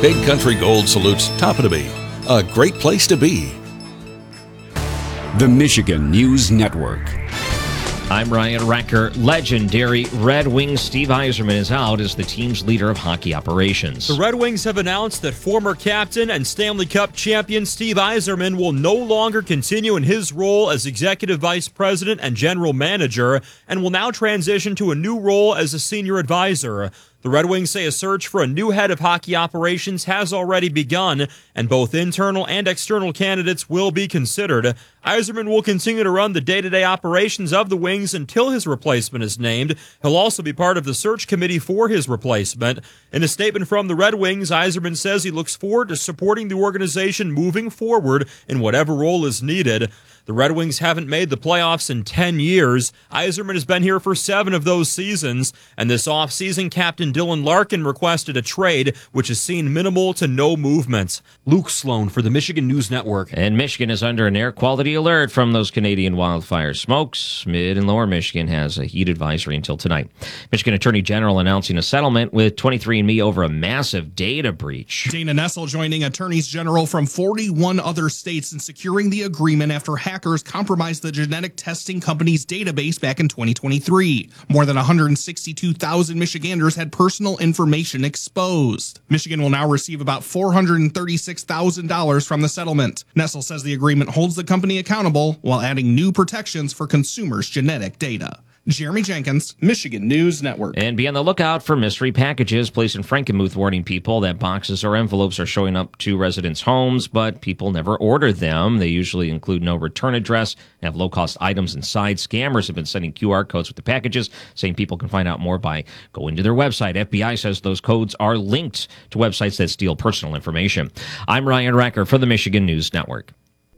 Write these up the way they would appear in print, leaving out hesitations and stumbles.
Big Country Gold salutes Top of the Bee, a great place to be. The Michigan News Network. I'm Ryan Recker. Legendary Red Wings Steve Yzerman is out as the team's leader of hockey operations. The Red Wings have announced that former captain and Stanley Cup champion Steve Yzerman will no longer continue in his role as executive vice president and general manager and will now transition to a new role as a senior advisor. The Red Wings say a search for a new head of hockey operations has already begun, and both internal and external candidates will be considered. Yzerman will continue to run the day-to-day operations of the Wings until his replacement is named. He'll also be part of the search committee for his replacement. In a statement from the Red Wings, Yzerman says he looks forward to supporting the organization moving forward in whatever role is needed. The Red Wings haven't made the playoffs in 10 years. Yzerman has been here for 7 of those seasons, and this offseason, Captain Dylan Larkin requested a trade, which has seen minimal to no movement. Luke Sloan for the Michigan News Network. And Michigan is under an air quality alert from those Canadian wildfire smokes. Mid and Lower Michigan has a heat advisory until tonight. Michigan Attorney General announcing a settlement with 23andMe over a massive data breach. Dana Nessel joining attorneys general from 41 other states in securing the agreement after hackers compromised the genetic testing company's database back in 2023. More than 162,000 Michiganders had personal information exposed. Michigan will now receive about $436,000 from the settlement. Nessel says the agreement holds the company accountable while adding new protections for consumers' genetic data. Jeremy Jenkins, Michigan News Network. And be on the lookout for mystery packages. Police in Frankenmuth warning people that boxes or envelopes are showing up to residents' homes, but people never order them. They usually include no return address and have low-cost items inside. Scammers have been sending QR codes with the packages, saying people can find out more by going to their website. FBI says those codes are linked to websites that steal personal information. I'm Ryan Recker for the Michigan News Network.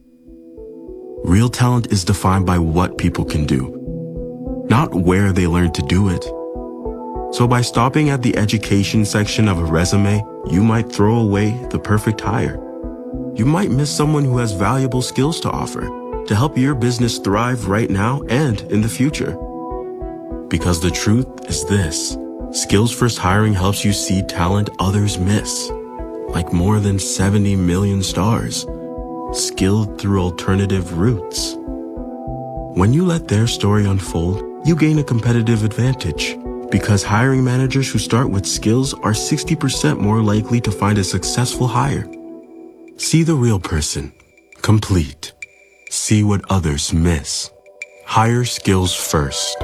Real talent is defined by what people can do, not where they learn to do it. So by stopping at the education section of a resume, you might throw away the perfect hire. You might miss someone who has valuable skills to offer to help your business thrive right now and in the future. Because the truth is this: Skills First Hiring helps you see talent others miss, like more than 70 million stars, skilled through alternative routes. When you let their story unfold, you gain a competitive advantage, because hiring managers who start with skills are 60% more likely to find a successful hire. See the real person. Complete. See what others miss. Hire skills first.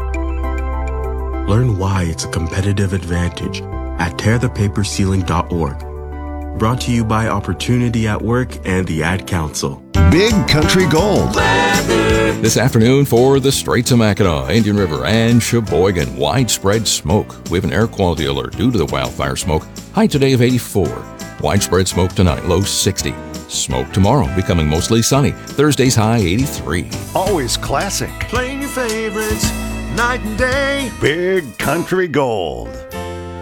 Learn why it's a competitive advantage at tearthepaperceiling.org. Brought to you by Opportunity at Work and the Ad Council. Big Country Gold. This afternoon for the Straits of Mackinac, Indian River, and Sheboygan, widespread smoke. We have an air quality alert due to the wildfire smoke. High today of 84. Widespread smoke tonight, low 60. Smoke tomorrow, becoming mostly sunny. Thursday's high 83. Always classic. Playing your favorites night and day. Big Country Gold.